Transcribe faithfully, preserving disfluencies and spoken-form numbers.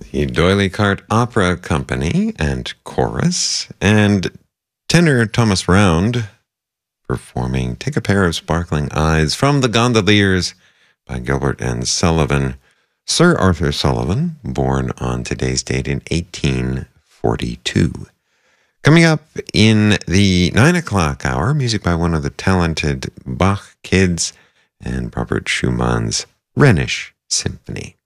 the D'Oyly Carte Opera Company and Chorus, and tenor Thomas Round performing Take a Pair of Sparkling Eyes from The Gondoliers by Gilbert and Sullivan. Sir Arthur Sullivan, born on today's date in eighteen forty-two. Coming up in the nine o'clock hour, music by one of the talented Bach kids and Robert Schumann's Rhenish Symphony.